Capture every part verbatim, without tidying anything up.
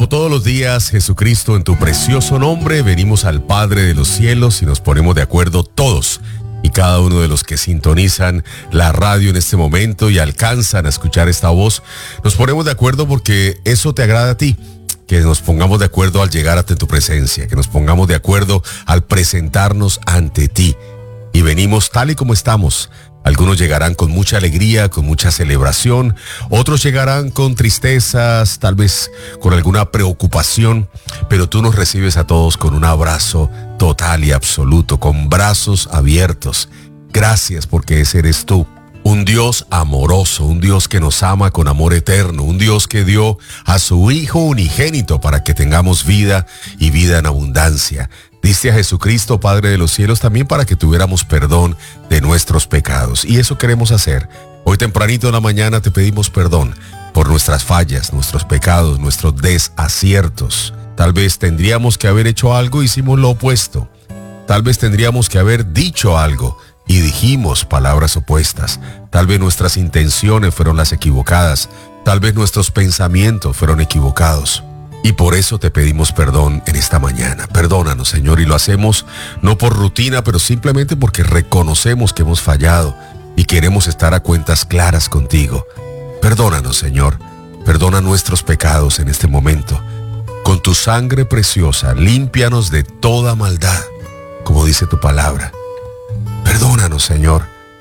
Como todos los días, Jesucristo, en tu precioso nombre, venimos al Padre de los cielos y nos ponemos de acuerdo todos y cada uno de los que sintonizan la radio en este momento y alcanzan a escuchar esta voz. Nos ponemos de acuerdo porque eso te agrada a ti, que nos pongamos de acuerdo al llegar ante tu presencia, que nos pongamos de acuerdo al presentarnos ante ti. Y venimos tal y como estamos. Algunos llegarán con mucha alegría, con mucha celebración. Otros llegarán con tristezas, tal vez con alguna preocupación. Pero tú nos recibes a todos con un abrazo total y absoluto, con brazos abiertos. Gracias porque ese eres tú. Un Dios amoroso, un Dios que nos ama con amor eterno, un Dios que dio a su Hijo unigénito para que tengamos vida y vida en abundancia. Diste a Jesucristo, Padre de los cielos, también para que tuviéramos perdón de nuestros pecados. Y eso queremos hacer. Hoy tempranito en la mañana te pedimos perdón por nuestras fallas, nuestros pecados, nuestros desaciertos. Tal vez tendríamos que haber hecho algo, hicimos lo opuesto. Tal vez tendríamos que haber dicho algo y dijimos palabras opuestas. Tal vez nuestras intenciones fueron las equivocadas. Tal vez nuestros pensamientos fueron equivocados. Y por eso te pedimos perdón en esta mañana. Perdónanos, Señor, y lo hacemos no por rutina, pero simplemente porque reconocemos que hemos fallado y queremos estar a cuentas claras contigo. Perdónanos, Señor. Perdona nuestros pecados en este momento. Con tu sangre preciosa, límpianos de toda maldad, como dice tu palabra. Perdónanos, Señor.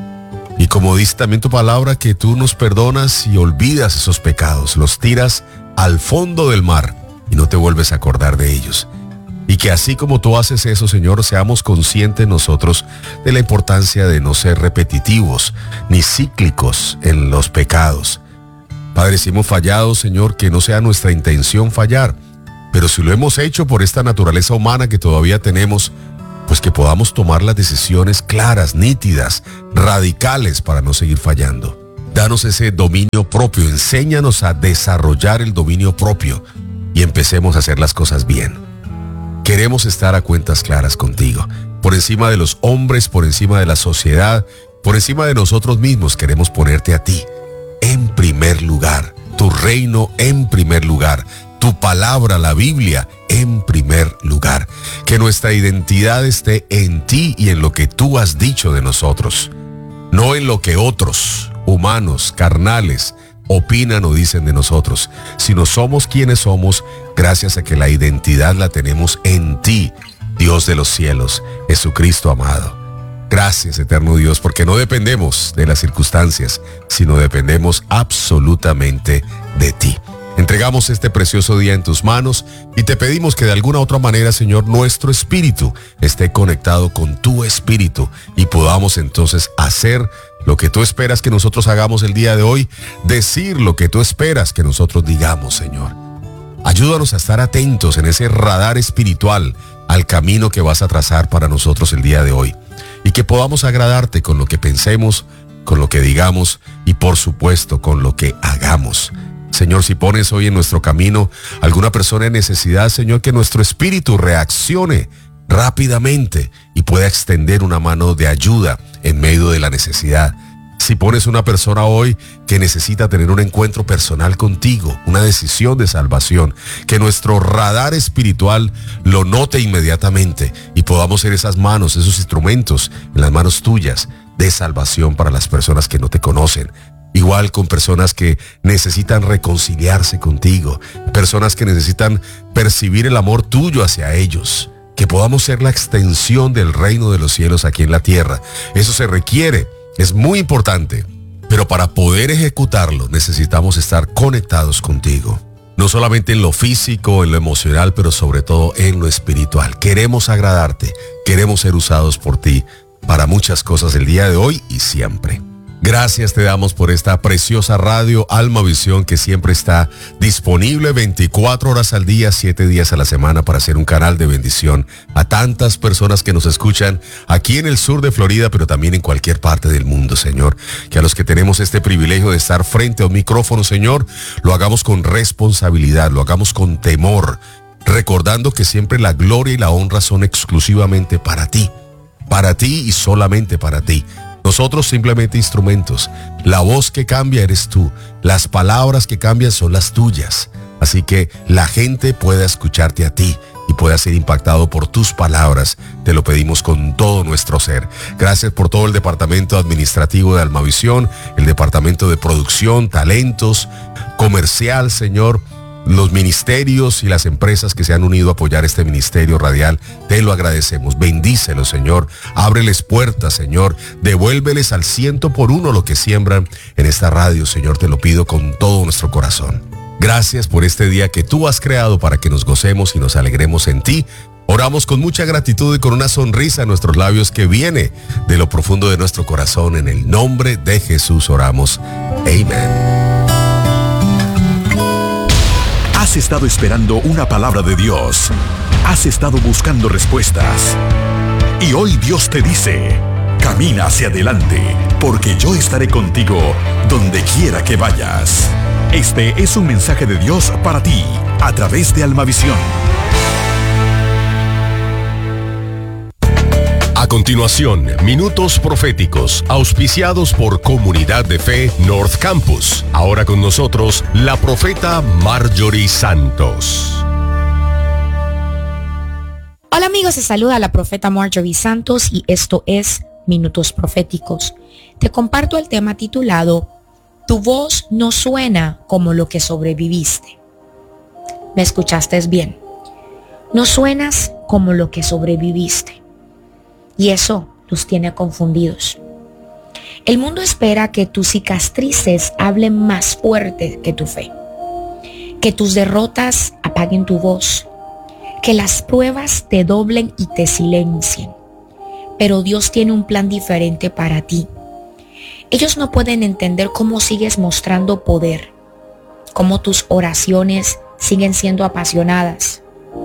Y como dice también tu palabra, que tú nos perdonas y olvidas esos pecados, los tiras al fondo del mar y no te vuelves a acordar de ellos. Y que así como tú haces eso, Señor, seamos conscientes nosotros de la importancia de no ser repetitivos ni cíclicos en los pecados. Padre, si hemos fallado, Señor, que no sea nuestra intención fallar, pero si lo hemos hecho por esta naturaleza humana que todavía tenemos, pues que podamos tomar las decisiones claras, nítidas, radicales para no seguir fallando. Danos ese dominio propio, enséñanos a desarrollar el dominio propio y empecemos a hacer las cosas bien. Queremos estar a cuentas claras contigo, por encima de los hombres, por encima de la sociedad, por encima de nosotros mismos. Queremos ponerte a ti en primer lugar, tu reino en primer lugar, tu palabra, la Biblia, en primer lugar. Que nuestra identidad esté en ti y en lo que tú has dicho de nosotros, no en lo que otros humanos, carnales, opinan o dicen de nosotros, sino somos quienes somos gracias a que la identidad la tenemos en ti, Dios de los cielos, Jesucristo amado. Gracias, eterno Dios, porque no dependemos de las circunstancias, sino dependemos absolutamente de ti. Entregamos este precioso día en tus manos y te pedimos que de alguna otra manera, Señor, nuestro espíritu esté conectado con tu espíritu y podamos entonces hacer lo que tú esperas que nosotros hagamos el día de hoy, decir lo que tú esperas que nosotros digamos, Señor. Ayúdanos a estar atentos en ese radar espiritual al camino que vas a trazar para nosotros el día de hoy y que podamos agradarte con lo que pensemos, con lo que digamos y por supuesto con lo que hagamos. Señor, si pones hoy en nuestro camino alguna persona en necesidad, Señor, que nuestro espíritu reaccione rápidamente y pueda extender una mano de ayuda en medio de la necesidad. Si pones una persona hoy que necesita tener un encuentro personal contigo, una decisión de salvación, que nuestro radar espiritual lo note inmediatamente y podamos ser esas manos, esos instrumentos en las manos tuyas de salvación para las personas que no te conocen. Igual con personas que necesitan reconciliarse contigo, personas que necesitan percibir el amor tuyo hacia ellos, que podamos ser la extensión del reino de los cielos aquí en la tierra. Eso se requiere, es muy importante, pero para poder ejecutarlo necesitamos estar conectados contigo. No solamente en lo físico, en lo emocional, pero sobre todo en lo espiritual. Queremos agradarte, queremos ser usados por ti para muchas cosas el día de hoy y siempre. Gracias te damos por esta preciosa radio Alma Visión que siempre está disponible veinticuatro horas al día, siete días a la semana para ser un canal de bendición a tantas personas que nos escuchan aquí en el sur de Florida, pero también en cualquier parte del mundo, Señor. Que a los que tenemos este privilegio de estar frente a un micrófono, Señor, lo hagamos con responsabilidad, lo hagamos con temor, recordando que siempre la gloria y la honra son exclusivamente para ti, para ti y solamente para ti. Nosotros simplemente instrumentos. La voz que cambia eres tú. Las palabras que cambian son las tuyas. Así que la gente pueda escucharte a ti y pueda ser impactado por tus palabras. Te lo pedimos con todo nuestro ser. Gracias por todo el departamento administrativo de Almavisión, el departamento de producción, talentos, comercial, Señor, los ministerios y las empresas que se han unido a apoyar este ministerio radial. Te lo agradecemos. Bendícelos, Señor. Ábreles puertas, Señor. Devuélveles al ciento por uno lo que siembran en esta radio, Señor. Te lo pido con todo nuestro corazón. Gracias por este día que tú has creado para que nos gocemos y nos alegremos en ti. Oramos con mucha gratitud y con una sonrisa en nuestros labios que viene de lo profundo de nuestro corazón. En el nombre de Jesús oramos. Amén. Has estado esperando una palabra de Dios. Has estado buscando respuestas. Y hoy Dios te dice: camina hacia adelante, porque yo estaré contigo donde quiera que vayas. Este es un mensaje de Dios para ti, a través de Almavisión. A continuación, minutos proféticos, auspiciados por Comunidad de Fe North Campus. Ahora con nosotros, la profeta Marjorie Santos. Hola amigos, se saluda la profeta Marjorie Santos y esto es Minutos Proféticos. Te comparto el tema titulado Tu voz no suena como lo que sobreviviste. ¿Me escuchaste bien? No suenas como lo que sobreviviste. Y eso los tiene confundidos. El mundo espera que tus cicatrices hablen más fuerte que tu fe. Que tus derrotas apaguen tu voz. Que las pruebas te doblen y te silencien. Pero Dios tiene un plan diferente para ti. Ellos no pueden entender cómo sigues mostrando poder, cómo tus oraciones siguen siendo apasionadas,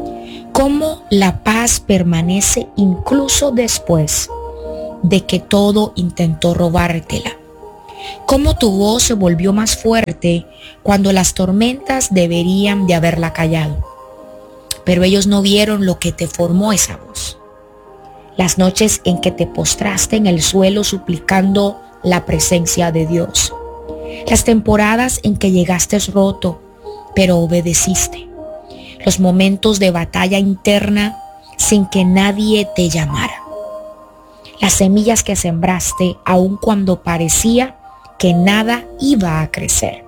cómo la paz permanece incluso después de que todo intentó robártela, cómo tu voz se volvió más fuerte cuando las tormentas deberían de haberla callado. Pero ellos no vieron lo que te formó esa voz. Las noches en que te postraste en el suelo suplicando la presencia de Dios. Las temporadas en que llegaste roto, pero obedeciste. Los momentos de batalla interna sin que nadie te llamara. Las semillas que sembraste aun cuando parecía que nada iba a crecer.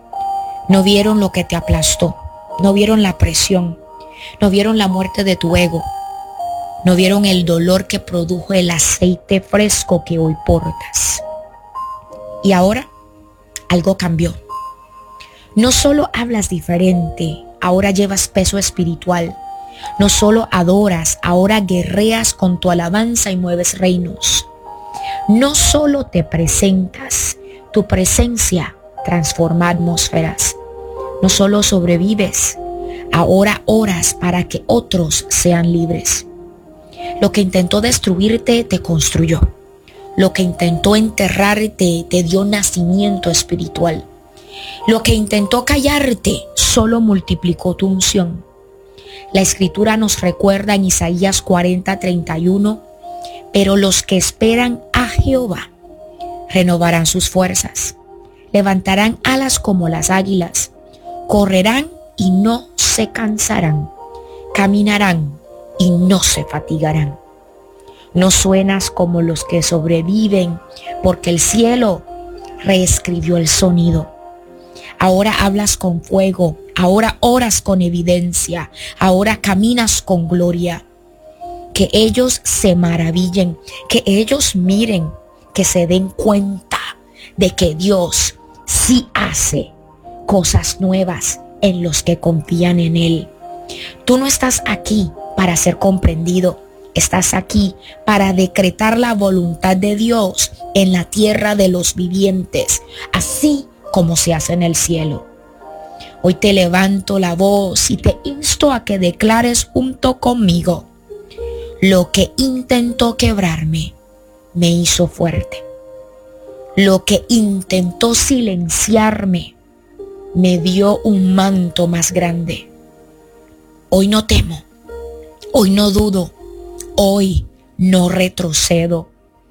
No vieron lo que te aplastó. No vieron la presión. No vieron la muerte de tu ego. No vieron el dolor que produjo el aceite fresco que hoy portas. Y ahora, algo cambió. No solo hablas diferente, ahora llevas peso espiritual. No solo adoras, ahora guerreas con tu alabanza y mueves reinos. No solo te presentas, tu presencia transforma atmósferas. No solo sobrevives, ahora oras para que otros sean libres. Lo que intentó destruirte te construyó. Lo que intentó enterrarte te dio nacimiento espiritual. Lo que intentó callarte solo multiplicó tu unción. La escritura nos recuerda en Isaías cuarenta, treinta y uno, pero los que esperan a Jehová renovarán sus fuerzas, levantarán alas como las águilas, correrán y no se cansarán, caminarán y no se fatigarán. No suenas como los que sobreviven, porque el cielo reescribió el sonido. Ahora hablas con fuego, ahora oras con evidencia, ahora caminas con gloria. Que ellos se maravillen, que ellos miren, que se den cuenta de que Dios sí hace cosas nuevas en los que confían en Él. Tú no estás aquí para ser comprendido. Estás aquí para decretar la voluntad de Dios en la tierra de los vivientes, así como se hace en el cielo. Hoy te levanto la voz y te insto a que declares junto conmigo: lo que intentó quebrarme me hizo fuerte. Lo que intentó silenciarme me dio un manto más grande. Hoy no temo, hoy no dudo. Hoy no retrocedo,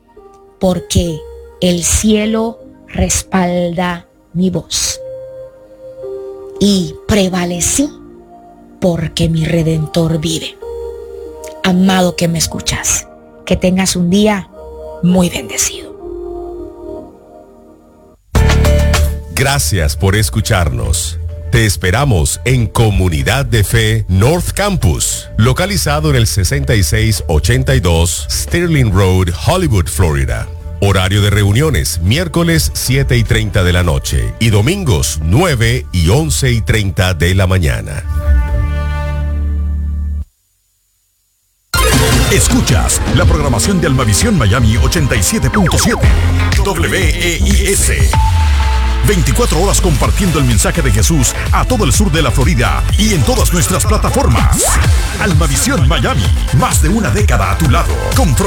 porque el cielo respalda mi voz. y prevalecí porque mi Redentor vive. Amado que me escuchas, que tengas un día muy bendecido. Gracias por escucharnos. Te esperamos en Comunidad de Fe North Campus, localizado en el sesenta y seis ochenta y dos Sterling Road, Hollywood, Florida. Horario de reuniones, miércoles siete y treinta de la noche y domingos nueve y once y treinta de la mañana. Escuchas la programación de Almavisión Miami ochenta y siete punto siete W E I S. veinticuatro horas compartiendo el mensaje de Jesús a todo el sur de la Florida y en todas nuestras plataformas. Almavisión Miami, más de una década a tu lado, comprometido